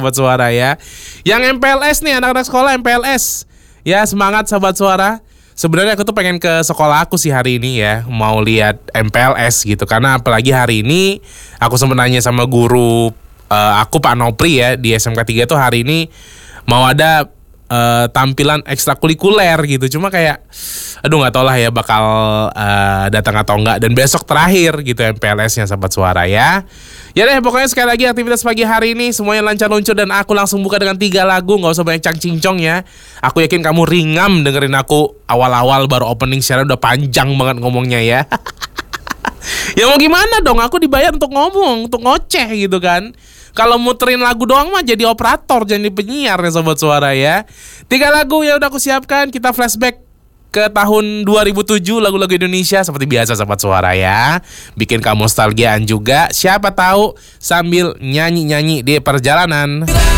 Sobat Suara ya. Yang MPLS nih, anak-anak sekolah MPLS. Ya semangat Sobat Suara. Sebenarnya aku tuh pengen ke sekolah aku sih hari ini ya, mau lihat MPLS gitu. Karena apalagi hari ini aku sempat nanya sama guru aku Pak Nopri ya di SMK 3 tuh hari ini mau ada tampilan ekstrakurikuler gitu. Cuma kayak aduh nggak tau lah ya bakal datang atau enggak. Dan besok terakhir gitu MPLS-nya Sobat Suara ya. Ya deh pokoknya sekali lagi aktivitas pagi hari ini semuanya lancar luncur. Dan aku langsung buka dengan 3 lagu, nggak usah banyak cang-cincong ya. Aku yakin kamu ringam dengerin aku awal-awal baru opening secara udah panjang banget ngomongnya ya. Ya mau gimana dong, aku dibayar untuk ngomong, untuk ngoceh gitu kan. Kalau muterin lagu doang mah jadi operator, jadi penyiar ya Sobat Suara ya. 3 lagu yang udah aku siapkan, kita flashback ke tahun 2007, lagu-lagu Indonesia seperti biasa Sobat Suara ya. Bikin kamu nostalgiaan juga, siapa tahu sambil nyanyi-nyanyi di perjalanan.